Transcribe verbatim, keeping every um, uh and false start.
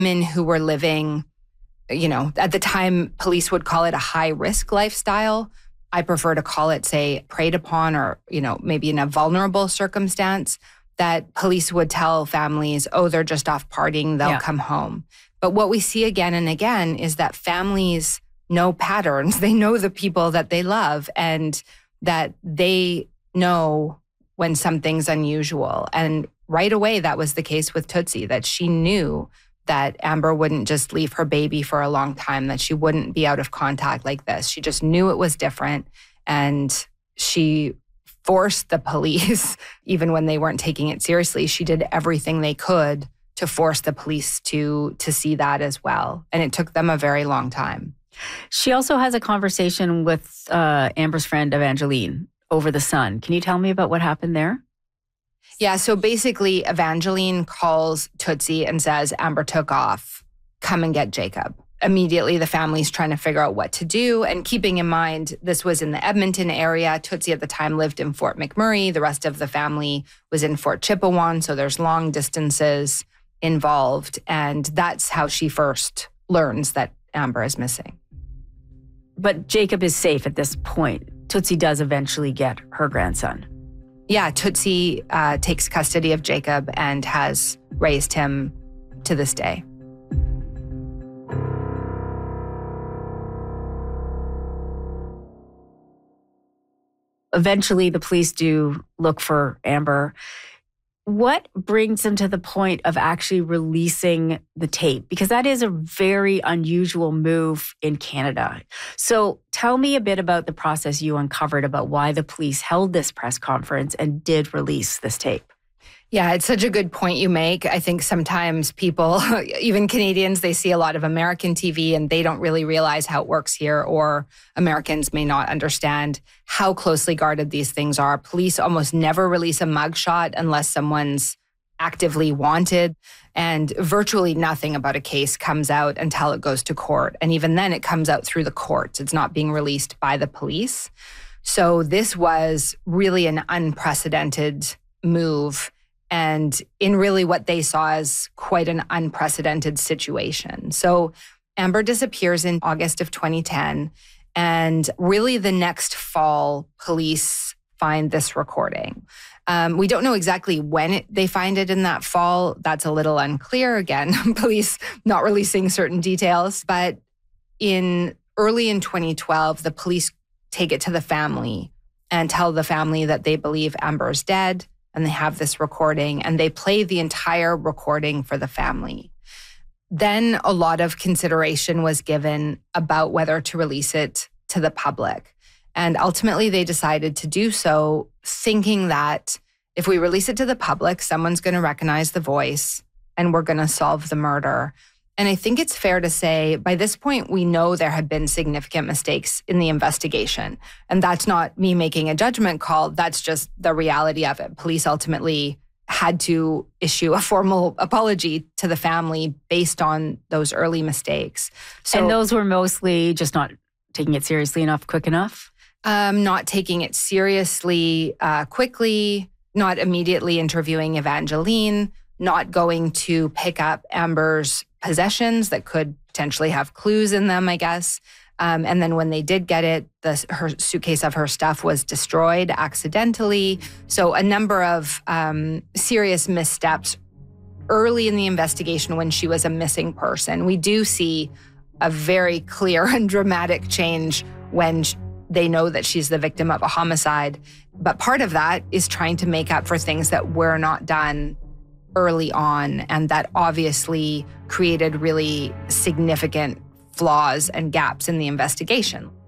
women who were living, you know, at the time, police would call it a high-risk lifestyle. I prefer to call it, say, preyed upon or, you know, maybe in a vulnerable circumstance, that police would tell families, oh, they're just off partying, they'll yeah. come home. But what we see again and again is that families know patterns. They know the people that they love and that they know when something's unusual. And right away, that was the case with Tootsie, that she knew that Amber wouldn't just leave her baby for a long time, that she wouldn't be out of contact like this. She just knew it was different. And she forced the police, even when they weren't taking it seriously, she did everything they could to force the police to, to see that as well. And it took them a very long time. She also has a conversation with uh, Amber's friend Evangeline over the son. Can you tell me about what happened there? Yeah, so basically Evangeline calls Tootsie and says, Amber took off, come and get Jacob. Immediately, the family's trying to figure out what to do. And keeping in mind, this was in the Edmonton area. Tootsie at the time lived in Fort McMurray. The rest of the family was in Fort Chipewyan. So there's long distances involved. And that's how she first learns that Amber is missing. But Jacob is safe at this point. Tootsie does eventually get her grandson. Yeah, Tootsie uh, takes custody of Jacob and has raised him to this day. Eventually, the police do look for Amber. What brings them to the point of actually releasing the tape? Because that is a very unusual move in Canada. So tell me a bit about the process you uncovered about why the police held this press conference and did release this tape. Yeah, it's such a good point you make. I think sometimes people, even Canadians, they see a lot of American T V and they don't really realize how it works here, or Americans may not understand how closely guarded these things are. Police almost never release a mugshot unless someone's actively wanted, and virtually nothing about a case comes out until it goes to court. And even then, it comes out through the courts. It's not being released by the police. So this was really an unprecedented move, and in really what they saw as quite an unprecedented situation. So Amber disappears in August of twenty ten, and really the next fall, police find this recording. Um, we don't know exactly when it, they find it in that fall. That's a little unclear. Again, police not releasing certain details. But in early in twenty twelve, the police take it to the family and tell the family that they believe Amber's dead. And they have this recording, and they play the entire recording for the family. Then a lot of consideration was given about whether to release it to the public. And ultimately, they decided to do so, thinking that if we release it to the public, someone's going to recognize the voice and we're going to solve the murder. And I think it's fair to say, by this point, we know there have been significant mistakes in the investigation. And that's not me making a judgment call. That's just the reality of it. Police ultimately had to issue a formal apology to the family based on those early mistakes. So, and those were mostly just not taking it seriously enough, quick enough? Um, not taking it seriously uh, quickly, not immediately interviewing Evangeline, not going to pick up Amber's possessions that could potentially have clues in them, I guess. Um, and then when they did get it, the, her suitcase of her stuff was destroyed accidentally. So a number of um, serious missteps early in the investigation when she was a missing person. We do see a very clear and dramatic change when sh- they know that she's the victim of a homicide. But part of that is trying to make up for things that were not done early on, and that obviously created really significant flaws and gaps in the investigation.